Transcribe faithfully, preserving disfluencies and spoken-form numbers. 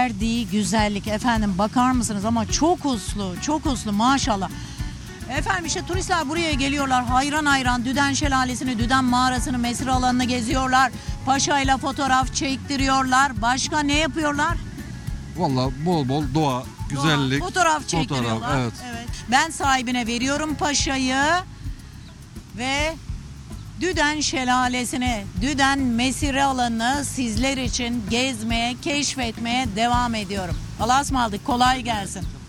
verdiği güzellik efendim, bakar mısınız ama çok uslu, çok uslu maşallah. Efendim işte turistler buraya geliyorlar, hayran hayran Düden Şelalesi'ni, Düden Mağarası'nı, mesire alanını geziyorlar. Paşa'yla fotoğraf çektiriyorlar. Başka ne yapıyorlar? Vallahi bol bol doğa, güzellik, Doğa, fotoğraf çektiriyorlar. fotoğraf, evet. Evet. Ben sahibine veriyorum Paşa'yı ve Düden Şelalesi'ni, Düden mesire alanını sizler için gezmeye, keşfetmeye devam ediyorum. Allah'a ısmarladık, kolay gelsin.